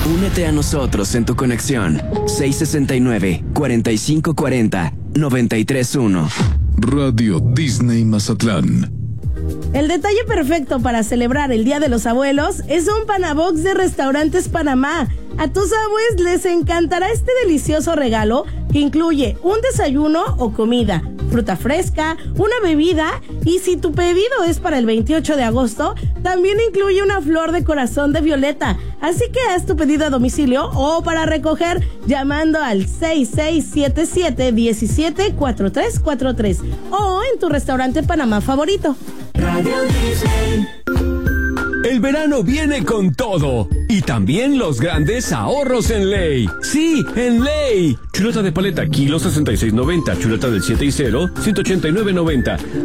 Únete a nosotros en tu conexión 669-4540-931. Radio Disney Mazatlán. El detalle perfecto para celebrar el Día de los Abuelos es un Panabox de Restaurantes Panamá. A tus abuelos les encantará este delicioso regalo que incluye un desayuno o comida, fruta fresca, una bebida y si tu pedido es para el 28 de agosto, también incluye una flor de corazón de violeta. Así que haz tu pedido a domicilio o para recoger llamando al 6677-174343 o en tu restaurante Panamá favorito. Radio Disney. El verano viene con todo y también los grandes ahorros en Ley. Sí, en Ley. Chuleta de paleta, kilo 66.90. Chuleta del 7 y 0, 189.90.